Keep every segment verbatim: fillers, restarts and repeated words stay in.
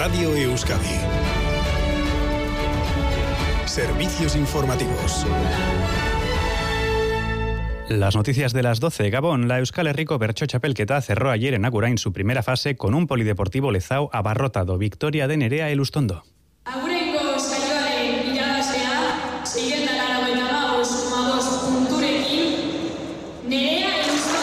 Radio Euskadi. Servicios informativos. Las noticias de las doce. Gabón, la Euskal Herriko Bertso Txapelketa cerró ayer en Agurain su primera fase con un polideportivo Lezao abarrotado. Victoria de Nerea Elustondo. Aguraingo saioaren irabazlea, seiehun eta laurogeita hamabost koma bost punturekin, Nerea Elustondo.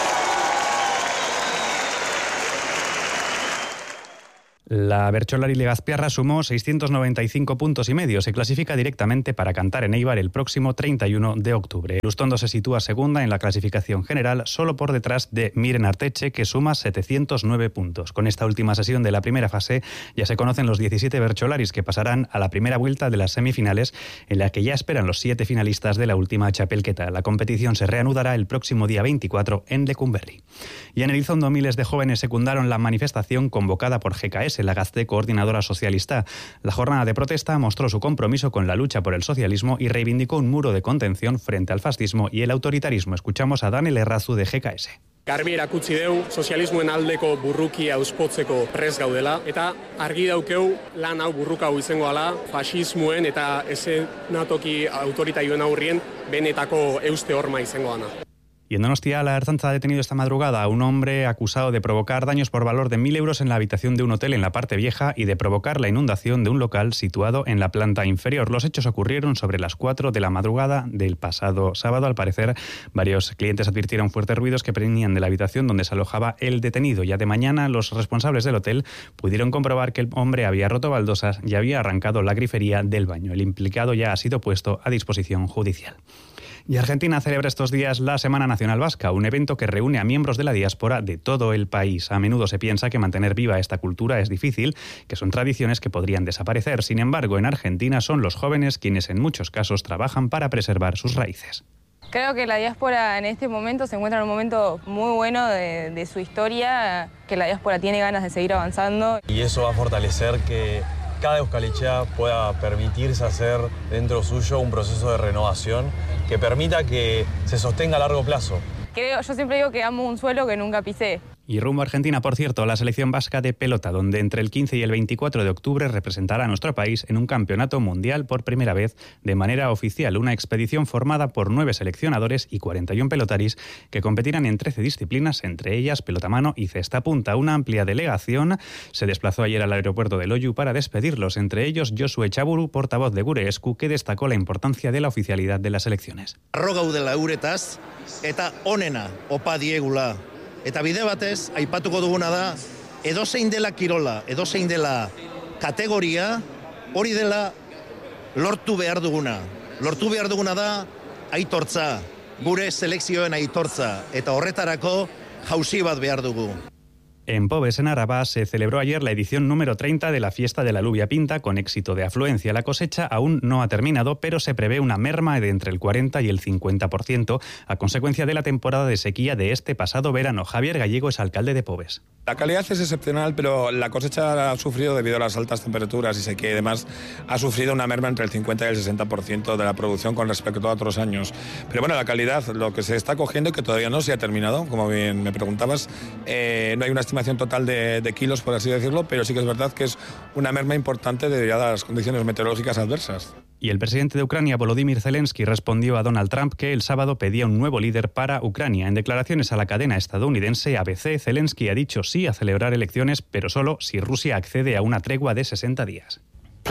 La bertsolari legazpiarra sumó seiscientos noventa y cinco puntos y medio. Se clasifica directamente para cantar en Eibar el próximo treinta y uno de octubre. Elustondo se sitúa segunda en la clasificación general, solo por detrás de Miren Arteche, que suma setecientos nueve puntos. Con esta última sesión de la primera fase ya se conocen los diecisiete bertsolaris que pasarán a la primera vuelta de las semifinales, en la que ya esperan los siete finalistas de la última txapelketa. La competición se reanudará el próximo día veinticuatro en Lecumberri. Y en Elizondo miles de jóvenes secundaron la manifestación convocada por G K S, la Gazte Coordinadora Socialista. La jornada de protesta mostró su compromiso con la lucha por el socialismo y reivindicó un muro de contención frente al fascismo y el autoritarismo. Escuchamos a Daniel Errazu de G K S. Garbi erakutsi deu sozialismoen aldeko burrukia auspotzeko prest gaudela eta argi daukeu lan hau burruka hau izango ala fasismoen eta esenatoki autoritarioen aurrien benetako euste horma izango dana. Y en Donostia, la Ertzaintza ha detenido esta madrugada a un hombre acusado de provocar daños por valor de mil euros en la habitación de un hotel en la parte vieja y de provocar la inundación de un local situado en la planta inferior. Los hechos ocurrieron sobre las cuatro de la madrugada del pasado sábado. Al parecer, varios clientes advirtieron fuertes ruidos que provenían de la habitación donde se alojaba el detenido. Ya de mañana, los responsables del hotel pudieron comprobar que el hombre había roto baldosas y había arrancado la grifería del baño. El implicado ya ha sido puesto a disposición judicial. Y Argentina celebra estos días la Semana Nacional Vasca, un evento que reúne a miembros de la diáspora de todo el país. A menudo se piensa que mantener viva esta cultura es difícil, que son tradiciones que podrían desaparecer. Sin embargo, en Argentina son los jóvenes quienes en muchos casos trabajan para preservar sus raíces. Creo que la diáspora en este momento se encuentra en un momento muy bueno de, de su historia, que la diáspora tiene ganas de seguir avanzando. Y eso va a fortalecer que cada euskalitxea pueda permitirse hacer dentro suyo un proceso de renovación que permita que se sostenga a largo plazo. Creo, yo siempre digo que amo un suelo que nunca pisé. Y rumbo a Argentina, por cierto, la selección vasca de pelota, donde entre el quince y el veinticuatro de octubre representará a nuestro país en un campeonato mundial por primera vez de manera oficial. Una expedición formada por nueve seleccionadores y cuarenta y uno pelotaris que competirán en trece disciplinas, entre ellas pelota mano y cesta punta. Una amplia delegación se desplazó ayer al aeropuerto de Loiu para despedirlos, entre ellos Josu Etxaburu, portavoz de Gure Esku, que destacó la importancia de la oficialidad de las elecciones. Arro gaudela euretaz eta onena opa diegula. Eta bide batez, aipatuko duguna da, edozein dela kirola, edozein dela kategoria, hori dela lortu behar duguna. Lortu behar duguna da aitortza, gure selekzioen aitortza, eta horretarako jauzi bat behar dugu. En Pobes, en Araba, se celebró ayer la edición número treinta de la Fiesta de la Lluvia Pinta con éxito de afluencia. La cosecha aún no ha terminado, pero se prevé una merma de entre el cuarenta y el cincuenta por ciento a consecuencia de la temporada de sequía de este pasado verano. Javier Gallego es alcalde de Pobes. La calidad es excepcional, pero la cosecha ha sufrido debido a las altas temperaturas y sequía y demás, ha sufrido una merma entre el cincuenta y el sesenta por ciento de la producción con respecto a otros años. Pero bueno, la calidad, lo que se está cogiendo, que todavía no se ha terminado, como bien me preguntabas, eh, no hay una estimación total de, de kilos, por así decirlo, pero sí que es verdad que es una merma importante debido a las condiciones meteorológicas adversas. Y el presidente de Ucrania, Volodymyr Zelensky, respondió a Donald Trump que el sábado pedía un nuevo líder para Ucrania. En declaraciones a la cadena estadounidense A B C, Zelensky ha dicho sí a celebrar elecciones, pero solo si Rusia accede a una tregua de sesenta días.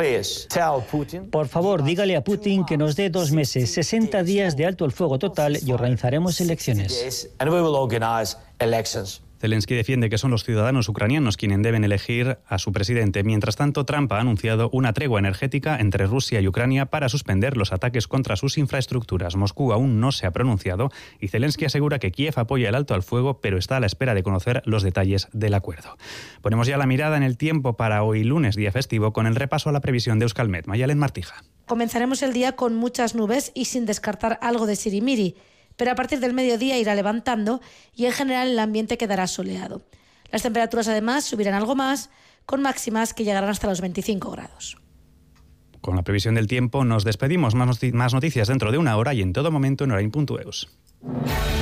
Por favor, dígale a Putin que nos dé dos meses, sesenta días de alto el fuego total y organizaremos elecciones. Zelensky defiende que son los ciudadanos ucranianos quienes deben elegir a su presidente. Mientras tanto, Trump ha anunciado una tregua energética entre Rusia y Ucrania para suspender los ataques contra sus infraestructuras. Moscú aún no se ha pronunciado y Zelensky asegura que Kiev apoya el alto al fuego, pero está a la espera de conocer los detalles del acuerdo. Ponemos ya la mirada en el tiempo para hoy lunes, día festivo, con el repaso a la previsión de Euskalmet. Mayalen Martija. Comenzaremos el día con muchas nubes y sin descartar algo de sirimiri, pero a partir del mediodía irá levantando y en general el ambiente quedará soleado. Las temperaturas además subirán algo más, con máximas que llegarán hasta los veinticinco grados. Con la previsión del tiempo nos despedimos. Más noticias dentro de una hora y en todo momento en orain punto eus.